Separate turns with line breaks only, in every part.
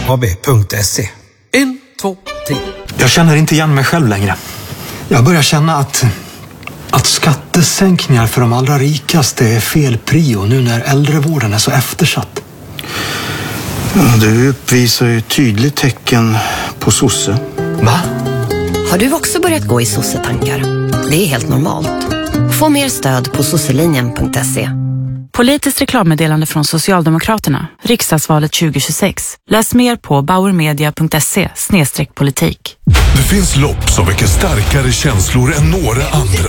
AB.se. 1, 2, 3.
Jag känner inte igen mig själv längre. Jag börjar känna att skattesänkningar för de allra rikaste är fel prio nu när äldrevården är så eftersatt.
Ja, du uppvisar ju tydligt tecken på sosse.
Va?
Har du också börjat gå i sossetankar? Det är helt normalt. Få mer stöd på sosselinjen.se.
Politiskt reklammeddelande från Socialdemokraterna. Riksdagsvalet 2026. Läs mer på bauermedia.se/politik.
Det finns lopp som väcker starkare känslor än några andra.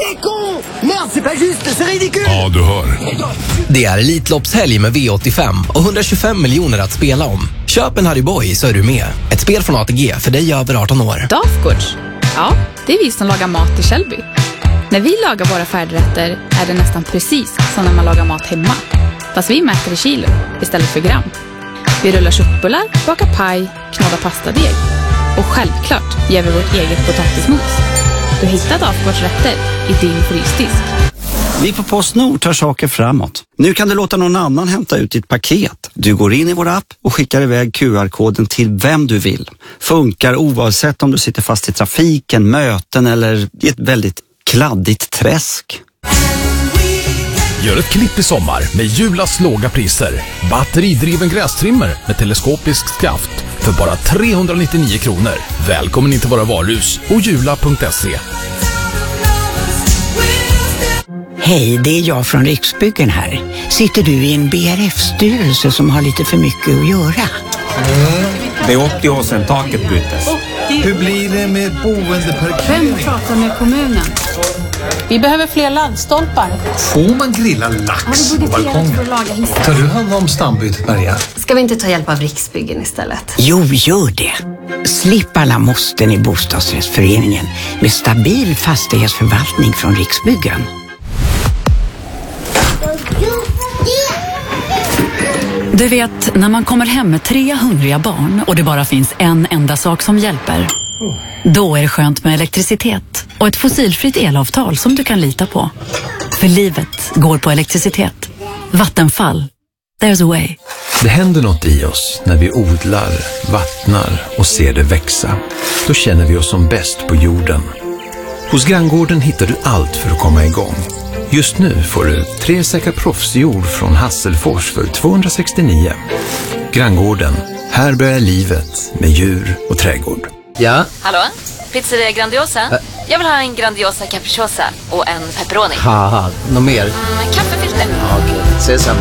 Ja, du hör.
Det är Elitloppshelg med V85 och 125 miljoner att spela om. Köp en Harry Boy så är du med. Ett spel från ATG för dig över 18 år.
Dafgårds? Ja, det är vi som lagar mat i Källby. När vi lagar våra färdigrätter är det nästan precis som när man lagar mat hemma. Fast vi mäter i kilo istället för gram. Vi rullar köttbullar, bakar paj, knådar pastadeg. Och självklart gör vi vårt eget potatismos. Du hittar Dafgårds rätter i din frysdisk.
Vi på PostNord tar saker framåt. Nu kan du låta någon annan hämta ut ditt paket. Du går in i vår app och skickar iväg QR-koden till vem du vill. Funkar oavsett om du sitter fast i trafiken, möten eller i ett väldigt kladdigt träsk.
Gör ett klipp i sommar med Julas låga priser. Batteridriven grästrimmer med teleskopisk skaft för bara 399 kronor. Välkommen in till våra varuhus och jula.se.
Hej, det är jag från Riksbyggen här. Sitter du i en BRF-styrelse som har lite för mycket att göra?
Det är 80 år sedan taket byttes.
Hur blir det med boendeparkering?
Vem pratar med kommunen? Vi behöver fler laddstolpar.
Får man grilla lax på balkongen? Tar du hand om stambytet, Maria?
Ska vi inte ta hjälp av Riksbyggen istället?
Jo, gör det. Slipp alla måsten i bostadsrättsföreningen med stabil fastighetsförvaltning från Riksbyggen.
Du vet, när man kommer hem med 3 hungriga barn och det bara finns en enda sak som hjälper. Då är det skönt med elektricitet och ett fossilfritt elavtal som du kan lita på. För livet går på elektricitet. Vattenfall. There's a way.
Det händer något i oss när vi odlar, vattnar och ser det växa. Då känner vi oss som bäst på jorden. Hos Granngården hittar du allt för att komma igång. Just nu får du 3 säckar proffsjord från Hasselfors för 269. Granngården. Här börjar livet med djur och trädgård.
Ja? Hallå? Pizzeria Grandiosa? Jag vill ha en Grandiosa capriciosa och en pepperoni.
Haha, något mer?
Kaffefilter.
Okej, ses samma.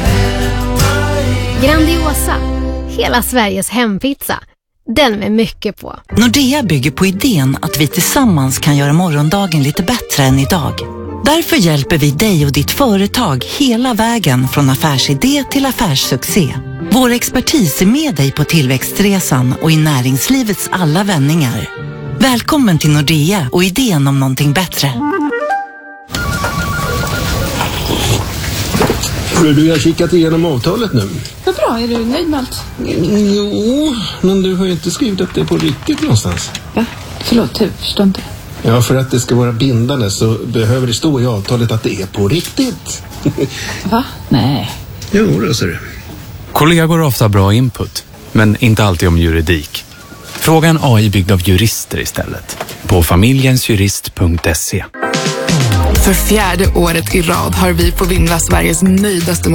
Grandiosa. Hela Sveriges hempizza. Den med mycket på.
Nordea bygger på idén att vi tillsammans kan göra morgondagen lite bättre än idag. Därför hjälper vi dig och ditt företag hela vägen från affärsidé till affärssuccé. Vår expertis är med dig på tillväxtresan och i näringslivets alla vändningar. Välkommen till Nordea och idén om någonting bättre.
Du har kikat igenom avtalet nu.
Vad bra, är du nöjd med allt?
Jo, men du har ju inte skrivit att det är på riktigt någonstans.
Va? Förlåt, jag förstår inte.
Ja, för att det ska vara bindande så behöver det stå i avtalet att det är på riktigt.
Va? Nej.
Jo, då ser du.
Kollegor har ofta bra input, men inte alltid om juridik. Fråga en AI byggd av jurister istället. På familjensjurist.se.
För 4:e året i rad har vi på Vindla Sveriges nöjdaste